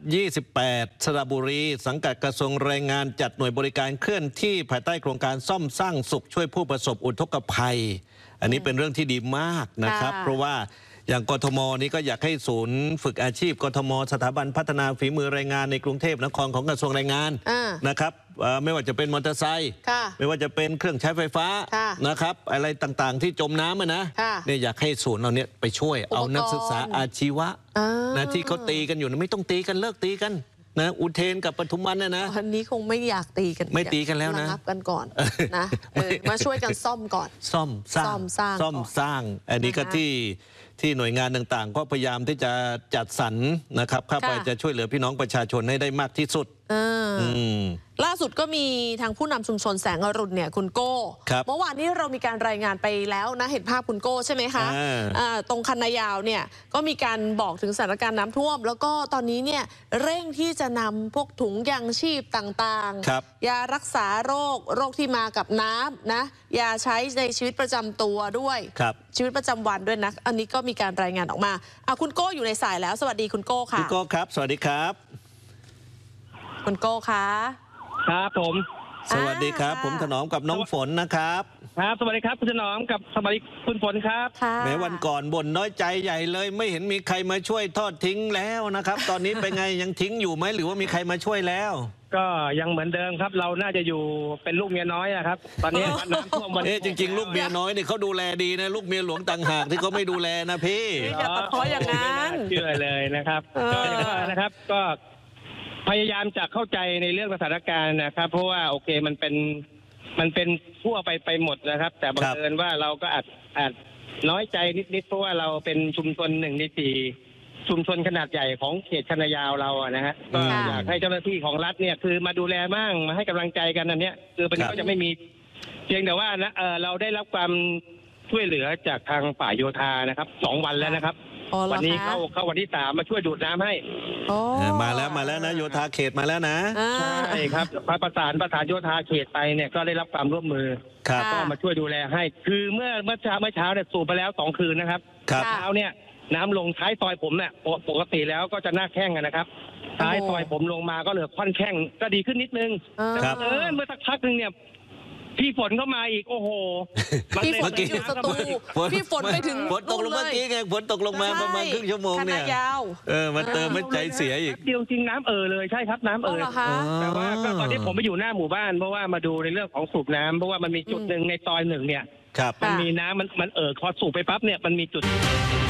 28สระบุรีสังกัดกระทรวงแรงงานจัดหน่วยบริการเคลื่อนที่ภายใต้โครงการซ่อมสร้างสุขช่วยผู้ประสบอุทกภัยอันนี้เป็นเรื่องที่ดีมากนะครับเพราะว่าอย่างกทมนี้ก็อยากให้ศูนย์ฝึกอาชีพกทมสถาบันพัฒนาฝีมือแรงงานในกรุงเทพนครของกระทรวงแรงงานนะครับไม่ว่าจะเป็นมอเตอร์ไซค์ไม่ว่าจะเป็นเครื่องใช้ไฟฟ้านะครับอะไรต่างๆที่จมน้ำนะเนี่ยอยากให้ศูนย์เราเนี่ยไปช่วยเอานักศึกษาอาชีวะนะที่เขาตีกันอยู่ไม่ต้องตีกันเลิกตีกันนะอุเทนกับปทุมวันนะวันนี้คงไม่อยากตีกันไม่ตีกันแล้วนะรับกันก่อนนะมาช่วยกันซ่อมก่อนซ่อมสร้างอันนี้ก็ที่หน่วยงานต่างๆก็พยายามที่จะจัดสรรนะครับเข้าไปจะช่วยเหลือพี่น้องประชาชนให้ได้มากที่สุดล่าสุดก็มีทางผู้นำชุมชนแสงอรุณเนี่ยคุณโก้เมื่อวานนี้เรามีการรายงานไปแล้วนะเห็นภาพคุณโก้ใช่ไหมคะตรงคันนายาวเนี่ยก็มีการบอกถึงสถานการณ์น้ำท่วมแล้วก็ตอนนี้เนี่ยเร่งที่จะนำพวกถุงยางชีพต่างๆยารักษาโรคที่มากับน้ำนะยาใช้ในชีวิตประจำตัวด้วยชีวิตประจำวันด้วยนะอันนี้ก็มีการรายงานออกมาคุณโก้อยู่ในสายแล้วสวัสดีคุณโก้ค่ะคุณโก้ครับสวัสดีครับคุณโก้คะครับผมสวัสดีครับผมถนอมกับน้องฝนนะครับครับสวัสดีครับคุณถนอมกับสวัสดีคุณฝนครับแม้วันก่อนบ่นน้อยใจใหญ่เลยไม่เห็นมีใครมาช่วยทอดทิ้งแล้วนะครับตอนนี้เป็นไงยังทิ้งอยู่ไหมหรือว่ามีใครมาช่วยแล้วก็ยังเหมือนเดิมครับเราน่าจะอยู่เป็นลูกเมียน้อยครับตอนนี้น้ำท่วมวันจริงๆลูกเมียน้อยเนี่ยเขาดูแลดีนะลูกเมียหลวงต่างหากที่เขาไม่ดูแลนะพี่อย่าตัดพ้ออย่างนั้นเชื่อเลยนะครับก็พยายามจะเข้าใจในเรื่องสถานการณ์นะครับเพราะว่าโอเคมันเป็นทั่วไปหมดนะครับแต่บังเอิญว่าเราก็อาจน้อยใจนิดเพราะว่าเราเป็นชุมชน1 ใน 4ชุมชนขนาดใหญ่ของเขตคันนายาวเรานะฮะก็อยากให้เจ้าหน้าที่ของรัฐเนี่ยคือมาดูแลมั่งมาให้กำลังใจกันอันเนี้ยคือมันก็จะไม่มีเพียงแต่ว่านะเราได้รับความช่วยเหลือจากทางฝ่ายโยธานะครับ2 วันแล้วนะครับวันนี้เข้าวันที่3มาช่วยดูดน้ำให้มาแล้วนะโยธาเขตมาแล้วนะใช่ครับประสานโยธาเขตไปเนี่ยก็ได้รับความร่วมมือก็มาช่วยดูแลให้คือเมื่อเช้าเนี่ยสูบไปแล้ว2 คืนนะครับเช้าเนี่ยน้ำลงท้ายซอยผมเนี่ยปกติแล้วก็จะหน้าแข้งนะครับท้ายซอยผมลงมาก็เหลือค่อนแข้งก็ดีขึ้นนิดนึงเมื่อสักพักนึงเนี่ยพี่ฝนเข้ามาอีกโอ้โหพี่ฝนอยู่สตูพี่ฝนไปถึงฝนตกลงเมื่อกี้ไงฝนตกลงมาประมาณครึ่งชั่วโมงเนี่ยมาเติมไม่ใจเสียอีกเดียวจริงน้ำเลยใช่ครับน้ำแต่ว่าก็ตอนนี้ผมไปอยู่หน้าหมู่บ้านเพราะว่ามาดูในเรื่องของสูบน้ำเพราะว่ามันมีจุดหนึ่งในซอย1เนี่ยมันมีน้ำมันพอสูบไปปั๊บเนี่ยมันมีจุด